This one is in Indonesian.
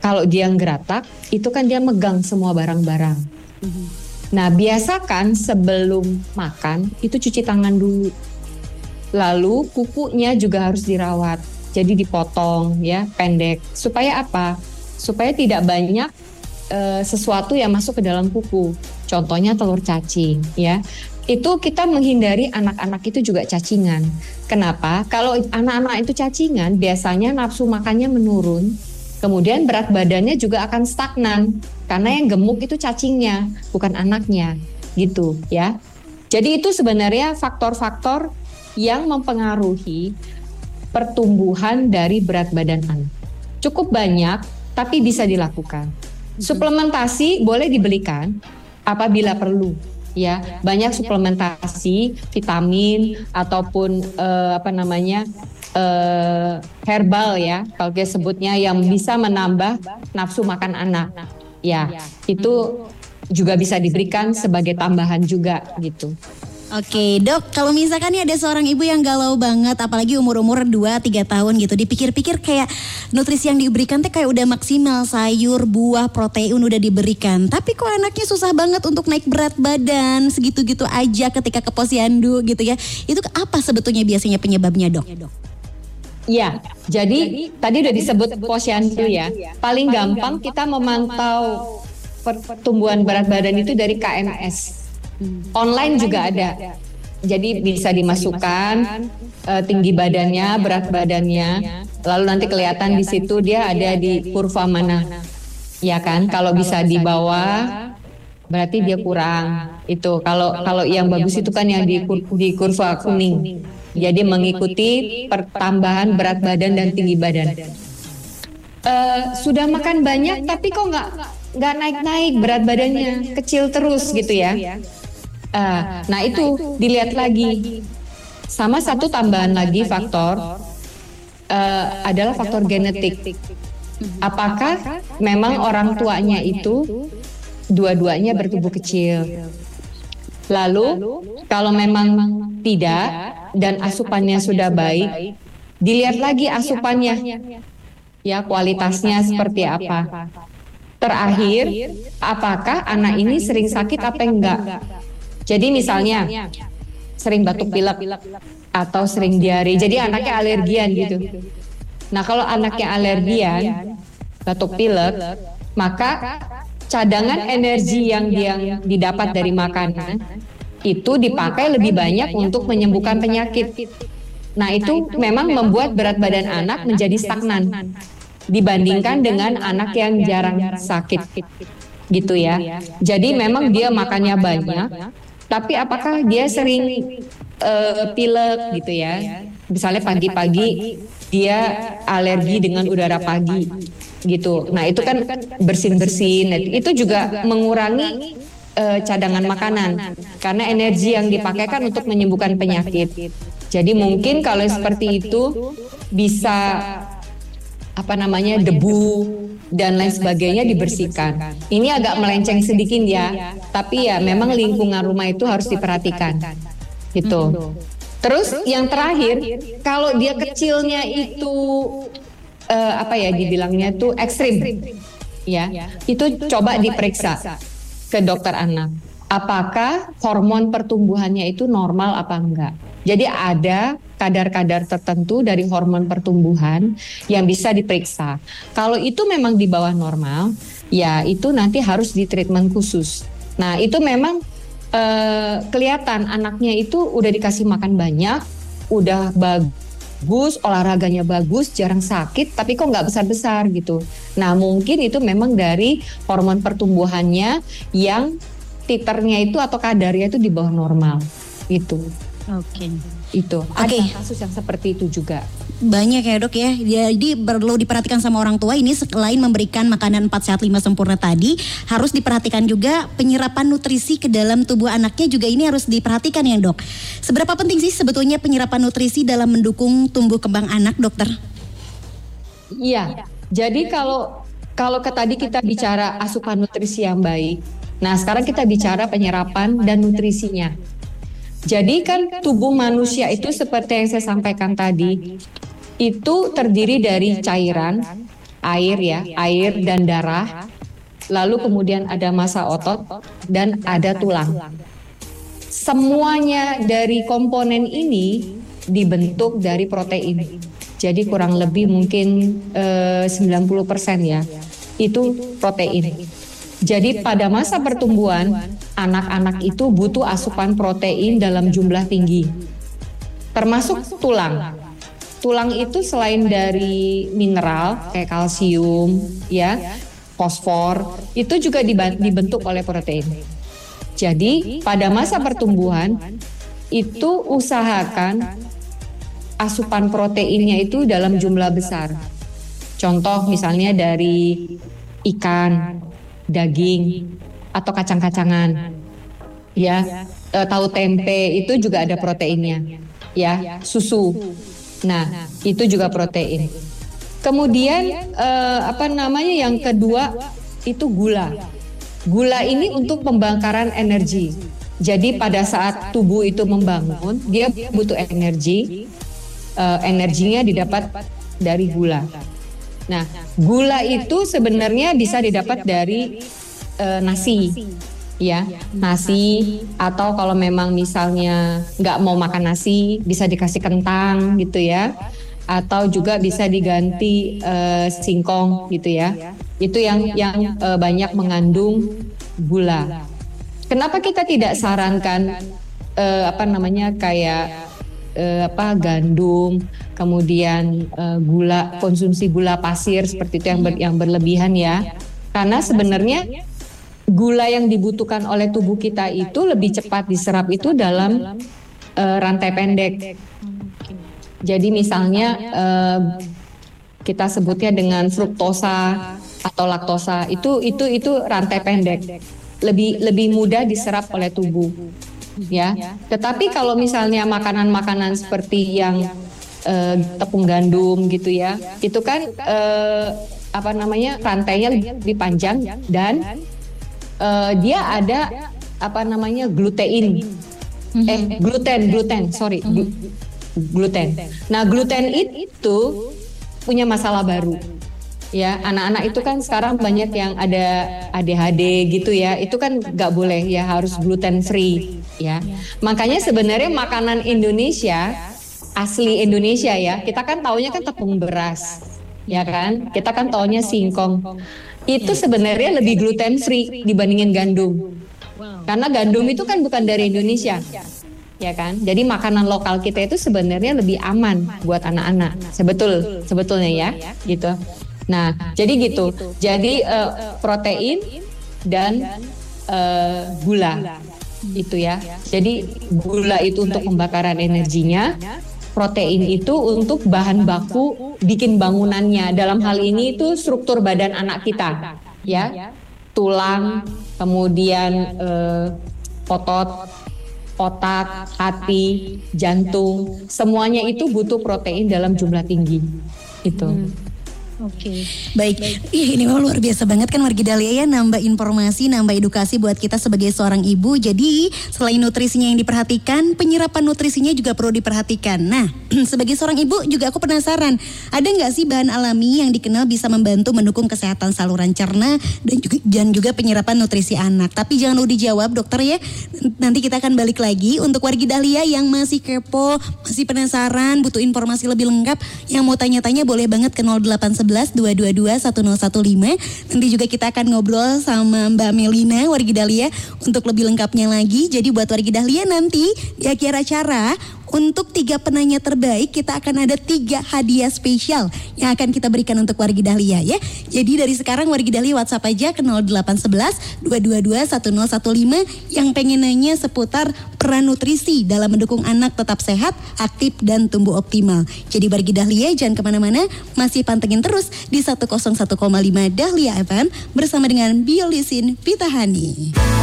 Kalau dia ngeratak, itu kan dia megang semua barang-barang. Nah, biasakan sebelum makan itu cuci tangan dulu. Lalu kukunya juga harus dirawat. Jadi dipotong ya, pendek. Supaya apa? Supaya tidak banyak sesuatu yang masuk ke dalam kuku. Contohnya telur cacing ya. Itu kita menghindari anak-anak itu juga cacingan. Kenapa? Kalau anak-anak itu cacingan, biasanya nafsu makannya menurun. Kemudian berat badannya juga akan stagnan. Karena yang gemuk itu cacingnya, bukan anaknya. Gitu ya. Jadi itu sebenarnya faktor-faktor yang mempengaruhi pertumbuhan dari berat badan anak. Cukup banyak, tapi bisa dilakukan. Suplementasi boleh dibelikan apabila perlu. Ya, banyak suplementasi vitamin ataupun herbal ya, kalau dia sebutnya, yang bisa menambah nafsu makan anak. Ya, itu juga bisa diberikan sebagai tambahan juga gitu. Oke dok, kalau misalkan nih ada seorang ibu yang galau banget, apalagi umur-umur 2-3 tahun gitu, dipikir-pikir kayak nutrisi yang diberikan teh kayak udah maksimal, sayur, buah, protein udah diberikan, tapi kok anaknya susah banget untuk naik berat badan, segitu-gitu aja ketika ke posyandu gitu ya, itu apa sebetulnya biasanya penyebabnya dok? Ya, jadi tadi udah disebut posyandu ya, paling gampang kita memantau pertumbuhan berat badan itu dari KMS. Online juga ada, jadi bisa dimasukkan tinggi badannya, berat badannya, lalu nanti kelihatan di situ dia ada di kurva mana, ya kan? Kalau bisa di bawah, berarti dia kurang. Itu kalau yang bagus itu kan yang di kurva kuning, jadi mengikuti pertambahan berat badan dan tinggi badan. Sudah makan banyak, tapi kok nggak naik-naik berat badannya, kecil terus gitu ya. Nah itu dilihat lagi. Sama satu tambahan lagi faktor adalah faktor genetik. Apakah memang orang tuanya itu dua-duanya bertubuh kecil? Lalu kalau memang tidak dan asupannya sudah baik, dilihat lagi asupannya, ya kualitasnya seperti apa. Terakhir, apakah anak ini sering sakit apa enggak? Jadi misalnya sering batuk pilek atau sering diare, jadi anaknya alergian gitu. Nah kalau anaknya alergian, batuk pilek, maka cadangan energi yang didapat dari makanan itu dipakai lebih banyak untuk menyembuhkan penyakit. Nah itu memang membuat berat badan anak menjadi stagnan dibandingkan dengan anak yang jarang sakit gitu ya. Jadi memang dia makannya banyak, tapi apakah dia sering pilek gitu ya? Misalnya pagi-pagi dia alergi dengan udara pagi gitu. Nah itu kan bersin-bersin, itu juga mengurangi cadangan makanan karena energi yang dipakai kan untuk menyembuhkan penyakit. Jadi mungkin kalau seperti itu bisa debu dan lain sebagainya dibersihkan. Ini agak melenceng sedikit ya, tapi ya memang lingkungan rumah itu harus diperhatikan gitu. Terus yang terakhir, kalau dia kecilnya itu dibilangnya tuh ekstrim ya, itu coba diperiksa ke dokter anak. Apakah hormon pertumbuhannya itu normal apa enggak? Jadi ada kadar-kadar tertentu dari hormon pertumbuhan yang bisa diperiksa. Kalau itu memang di bawah normal, ya itu nanti harus di treatment khusus. Nah itu memang kelihatan anaknya itu udah dikasih makan banyak, udah bagus, olahraganya bagus, jarang sakit, tapi kok nggak besar-besar gitu. Nah mungkin itu memang dari hormon pertumbuhannya yang titernya itu atau kadarnya itu di bawah normal gitu. Oke. Itu ada kasus yang seperti itu juga. Banyak ya dok ya. Jadi perlu diperhatikan sama orang tua ini, selain memberikan makanan 4 sehat 5 sempurna tadi, harus diperhatikan juga penyerapan nutrisi ke dalam tubuh anaknya juga ini harus diperhatikan ya dok. Seberapa penting sih sebetulnya penyerapan nutrisi dalam mendukung tumbuh kembang anak, dokter? Iya. Jadi kalau tadi kita bicara asupan nutrisi yang baik. Nah, sekarang kita bicara penyerapan dan nutrisinya. Jadi kan tubuh manusia itu seperti yang saya sampaikan tadi, itu terdiri dari cairan air ya, air dan darah. Lalu kemudian ada massa otot dan ada tulang. Semuanya dari komponen ini dibentuk dari protein. Jadi kurang lebih mungkin 90% ya, itu protein. Jadi pada masa pertumbuhan, anak-anak itu butuh asupan protein dalam jumlah tinggi. Termasuk tulang. Tulang itu selain dari mineral kayak kalsium, ya, fosfor, itu juga dibentuk oleh protein. Jadi pada masa pertumbuhan itu usahakan asupan proteinnya itu dalam jumlah besar. Contoh misalnya dari ikan, daging, atau kacang-kacangan. Ya, tahu tempe itu juga ada proteinnya. Ya, susu. Nah, itu juga protein. Kemudian yang kedua itu gula. Gula ini untuk pembakaran energi. Jadi pada saat tubuh itu membangun, dia butuh energi. Energinya didapat dari gula. Nah, gula itu sebenarnya bisa didapat dari nasi, ya, nasi, atau kalau memang misalnya nggak mau makan nasi, bisa dikasih kentang gitu ya. Atau juga bisa diganti singkong gitu ya. Itu yang banyak mengandung gula. Kenapa kita tidak sarankan gandum, kemudian konsumsi gula pasir seperti itu yang berlebihan ya. Karena sebenarnya gula yang dibutuhkan oleh tubuh kita itu lebih cepat diserap itu dalam rantai pendek. Jadi misalnya kita sebutnya dengan fruktosa atau laktosa, itu rantai pendek, lebih mudah diserap oleh tubuh, ya. Tetapi kalau misalnya makanan-makanan seperti yang tepung gandum gitu ya, itu kan rantainya lebih panjang dan dia ada gluten. Nah, gluten itu punya masalah baru. Ya, anak-anak itu kan sekarang banyak yang ada ADHD gitu ya. Itu kan nggak boleh ya, harus gluten free ya. Makanya sebenarnya makanan Indonesia, asli Indonesia ya, kita kan taunya kan tepung beras. Ya kan? Kita kan taunya singkong. Itu sebenarnya lebih gluten free dibandingin gandum. Karena gandum itu kan bukan dari Indonesia. Ya kan, jadi makanan lokal kita itu sebenarnya lebih aman buat anak-anak, sebetulnya ya, gitu. Nah, jadi gitu. Jadi protein dan gula itu ya. Jadi gula itu untuk pembakaran energinya, protein itu untuk bahan baku bikin bangunannya. Dalam hal ini itu struktur badan anak kita, ya, tulang, kemudian otak, hati, jantung, semuanya itu butuh protein dalam jumlah tinggi. Itu. Oke. Baik, ini memang luar biasa banget kan Wargi Dahlia ya, nambah informasi, nambah edukasi buat kita sebagai seorang ibu. Jadi selain nutrisinya yang diperhatikan, penyerapan nutrisinya juga perlu diperhatikan. Nah, sebagai seorang ibu juga aku penasaran, ada nggak sih bahan alami yang dikenal bisa membantu mendukung kesehatan saluran cerna dan juga penyerapan nutrisi anak? Tapi jangan lupa dijawab dokter ya. Nanti kita akan balik lagi untuk Wargi Dahlia yang masih kepo, masih penasaran, butuh informasi lebih lengkap, yang mau tanya-tanya boleh banget ke 0811 222 1015. Nanti juga kita akan ngobrol sama Mbak Melina Wargi Dahlia untuk lebih lengkapnya lagi. Jadi buat Wargi Dahlia nanti di akhir acara, untuk 3 penanya terbaik kita akan ada 3 hadiah spesial yang akan kita berikan untuk Wargi Dahlia ya. Jadi dari sekarang Wargi Dahlia WhatsApp aja ke 0811 222 1015 yang pengen nanya seputar peran nutrisi dalam mendukung anak tetap sehat, aktif dan tumbuh optimal. Jadi Wargi Dahlia jangan kemana-mana, masih pantengin terus di 101,5 Dahlia FM bersama dengan Biolisin Vitahani.